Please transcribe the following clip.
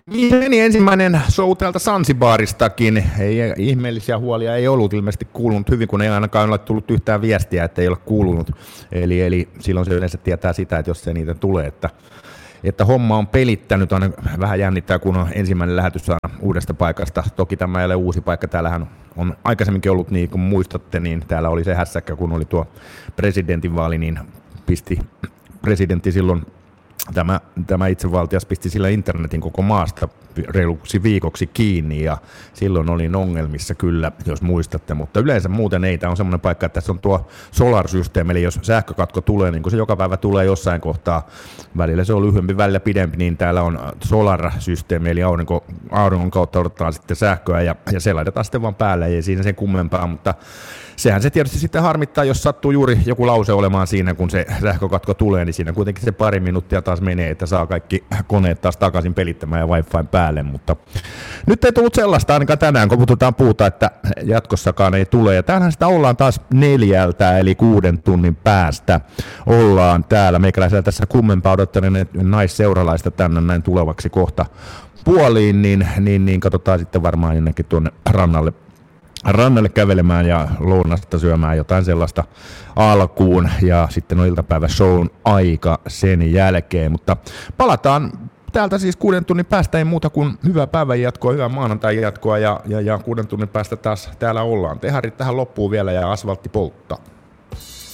Niin meni ensimmäinen show täältä Sansibaristakin. Ei, ihmeellisiä huolia ei ollut ilmeisesti kuulunut hyvin, kun ei ainakaan ole tullut yhtään viestiä, että ei ole kuulunut. Eli silloin se yleensä tietää sitä, että jos se niitä tulee, että homma on pelittänyt. Aina vähän jännittää, kun on ensimmäinen lähetys uudesta paikasta. Toki tämä ei ole uusi paikka. Täällähän on aikaisemminkin ollut, niin kuin muistatte, niin täällä oli se hässäkkä, kun oli tuo presidentinvaali, niin pisti presidentti silloin, tämä itsevaltias pisti sillä internetin koko maasta reiluksi viikoksi kiinni ja silloin olin ongelmissa kyllä, jos muistatte, mutta yleensä muuten ei. Tämä on semmoinen paikka, että tässä on tuo solar-systeemi, eli jos sähkökatko tulee, niin kun se joka päivä tulee jossain kohtaa, välillä se on lyhyempi, välillä pidempi, niin täällä on solar-systeemi, eli auringon kautta odotetaan sitten sähköä ja se laitetaan sitten vaan päälle, ei siinä sen kummempaa, mutta sehän se tietysti sitten harmittaa, jos sattuu juuri joku lause olemaan siinä, kun se sähkökatko tulee, niin siinä kuitenkin se pari minuuttia taas menee, että saa kaikki koneet taas takaisin pelittämään ja Wi-Fi päälle, mutta nyt ei tullut sellaista ainakaan tänään, kun puhutaan puuta, että jatkossakaan ei tule, ja täällähän sitä ollaan taas 4, eli 6 tunnin päästä ollaan täällä, meikäläisellä tässä kummempaa odottaneet naisseuralaista tänne näin tulevaksi kohta puoliin, niin katsotaan sitten varmaan ennenkin tuonne rannalle kävelemään ja lounasta syömään jotain sellaista alkuun ja sitten on iltapäiväshown aika sen jälkeen, mutta palataan täältä siis 6 tunnin päästä, ei muuta kuin hyvää päivän jatkoa, hyvää maanantain jatkoa ja 6 tunnin päästä taas täällä ollaan. Teharit tähän loppuun vielä ja asfaltti polttaa.